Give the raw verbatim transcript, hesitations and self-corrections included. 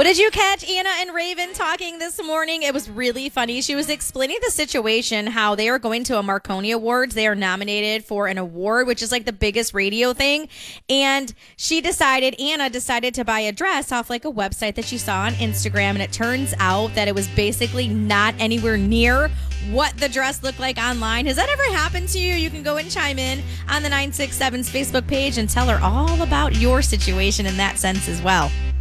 did you catch Anna and Raven talking this morning? It was really funny. She was explaining the situation, how they are going to a Marconi Awards. They are nominated for an award, which is like the biggest radio thing. And she decided, Anna decided to buy a dress off like a website that she saw on Instagram. And it turns out that it was basically not anywhere near what the dress looked like online. Has that ever happened to you? You can go and chime in on the nine six seven's Facebook page and tell her all about your situation in that sense as well.